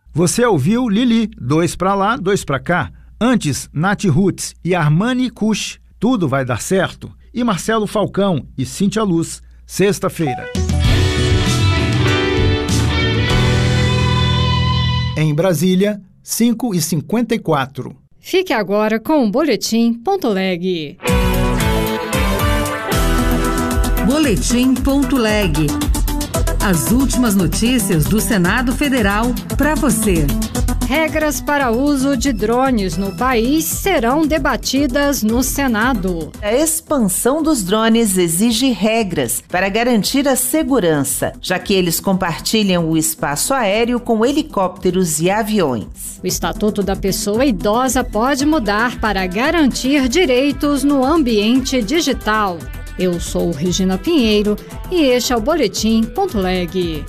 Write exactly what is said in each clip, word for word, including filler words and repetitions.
Você ouviu Lili, dois pra lá, dois pra cá. Antes, Nath Roots e Armani Kush, Tudo Vai Dar Certo. E Marcelo Falcão e Cíntia Luz, Sexta-feira. Em Brasília, cinco e cinquenta e quatro. Fique agora com o Boletim Ponto Leg. Boletim Ponto Leg. As últimas notícias do Senado Federal para você. Regras para uso de drones no país serão debatidas no Senado. A expansão dos drones exige regras para garantir a segurança, já que eles compartilham o espaço aéreo com helicópteros e aviões. O Estatuto da Pessoa Idosa pode mudar para garantir direitos no ambiente digital. Eu sou Regina Pinheiro e este é o Boletim Ponto Leg.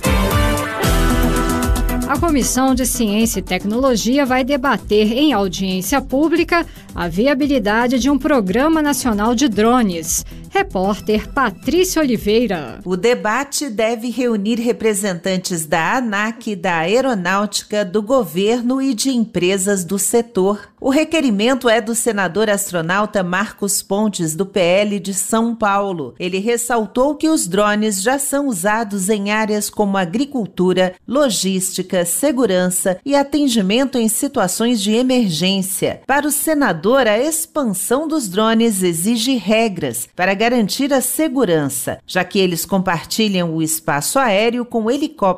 A Comissão de Ciência e Tecnologia vai debater em audiência pública a viabilidade de um Programa Nacional de Drones. Repórter Patrícia Oliveira. O debate deve reunir representantes da ANAC, da Aeronáutica, do governo e de empresas do setor. O requerimento é do senador astronauta Marcos Pontes, do P L de São Paulo. Ele ressaltou que os drones já são usados em áreas como agricultura, logística, segurança e atendimento em situações de emergência. Para o senador, a expansão dos drones exige regras para garantir a segurança, já que eles compartilham o espaço aéreo com helicópteros